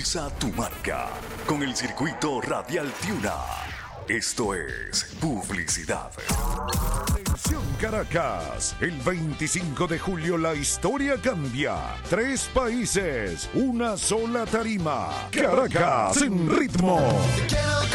Impulsa tu marca con el circuito Radial Tiuna. Esto es publicidad. Atención Caracas, el 25 de julio la historia cambia. 3 países, una sola tarima. Caracas en ritmo.